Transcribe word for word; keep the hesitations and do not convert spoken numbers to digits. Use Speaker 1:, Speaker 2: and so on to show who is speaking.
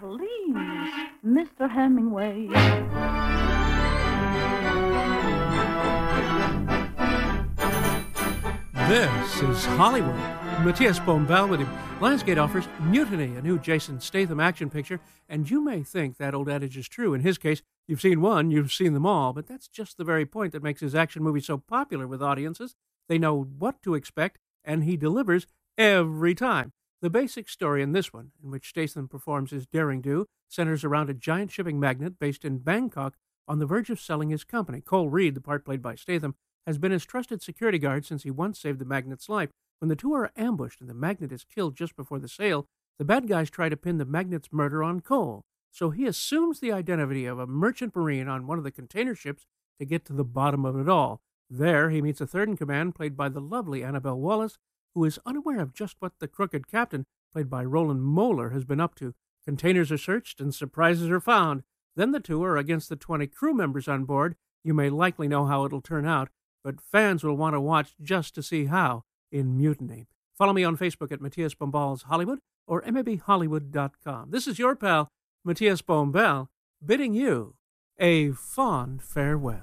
Speaker 1: please, Mister Hemingway.
Speaker 2: This is Hollywood. Matthias Bombal with him. Lionsgate offers Mutiny, a new Jason Statham action picture, and you may think that old adage is true. In his case, you've seen one, you've seen them all, but that's just the very point that makes his action movie so popular with audiences. They know what to expect, and he delivers every time. The basic story in this one, in which Statham performs his daring do, centers around a giant shipping magnate based in Bangkok on the verge of selling his company. Cole Reed, the part played by Statham, has been his trusted security guard since he once saved the magnate's life. When the two are ambushed and the magnate is killed just before the sale, the bad guys try to pin the magnate's murder on Cole. So he assumes the identity of a merchant marine on one of the container ships to get to the bottom of it all. There, he meets a third-in-command, played by the lovely Annabelle Wallis, who is unaware of just what the crooked captain, played by Roland Moeller, has been up to. Containers are searched and surprises are found. Then the two are against the twenty crew members on board. You may likely know how it'll turn out, but fans will want to watch just to see how in Mutiny. Follow me on Facebook at Matthias Bombal's Hollywood or M A B Hollywood dot com. This is your pal, Matthias Bombal, bidding you a fond farewell.